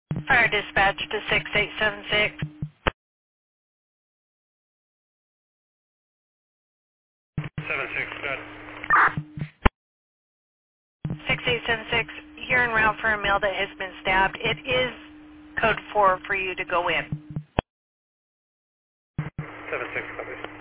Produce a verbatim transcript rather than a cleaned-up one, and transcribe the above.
Fire dispatch to six eight seven six. seven six, good. six eight seven six, you're en route for a male that has been stabbed. It is code four for you to go in. seven six, copy.